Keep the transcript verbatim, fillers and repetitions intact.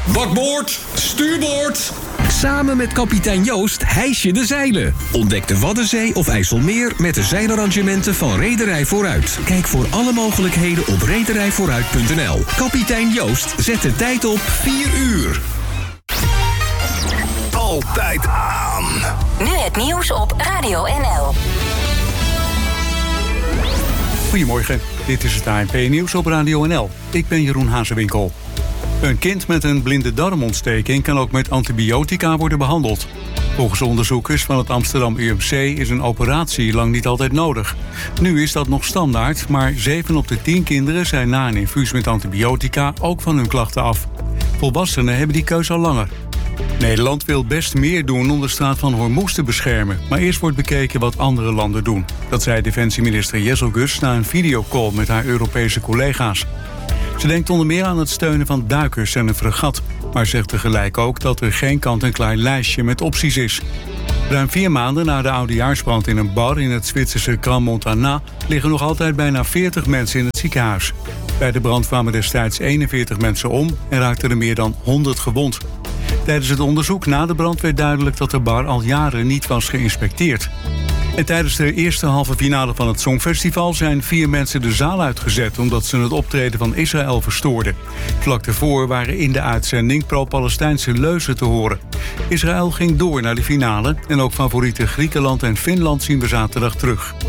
Bakboord, stuurboord. Samen met kapitein Joost hijs je de zeilen. Ontdek de Waddenzee of IJsselmeer met de zeilarrangementen van Rederij Vooruit. Kijk voor alle mogelijkheden op rederij vooruit punt n l. Kapitein Joost zet de tijd op vier uur. Altijd aan. Nu het nieuws op Radio N L. Goedemorgen, dit is het A N P-nieuws op Radio N L. Ik ben Jeroen Hazewinkel. Een kind met een blinde darmontsteking kan ook met antibiotica worden behandeld. Volgens onderzoekers van het Amsterdam U M C is een operatie lang niet altijd nodig. Nu is dat nog standaard, maar zeven op de tien kinderen zijn na een infuus met antibiotica ook van hun klachten af. Volwassenen hebben die keuze al langer. Nederland wil best meer doen om de straat van Hormuz te beschermen, maar eerst wordt bekeken wat andere landen doen. Dat zei defensieminister Jezelgus na een videocall met haar Europese collega's. Ze denkt onder meer aan het steunen van duikers en een fregat, maar zegt tegelijk ook dat er geen kant-en-klaar lijstje met opties is. Ruim vier maanden na de oudejaarsbrand in een bar in het Zwitserse Crans-Montana liggen nog altijd bijna veertig mensen in het ziekenhuis. Bij de brand kwamen destijds eenenveertig mensen om en raakten er meer dan honderd gewond. Tijdens het onderzoek na de brand werd duidelijk dat de bar al jaren niet was geïnspecteerd. En tijdens de eerste halve finale van het Songfestival zijn vier mensen de zaal uitgezet omdat ze het optreden van Israël verstoorden. Vlak daarvoor waren in de uitzending pro-Palestijnse leuzen te horen. Israël ging door naar de finale en ook favorieten Griekenland en Finland zien we zaterdag terug.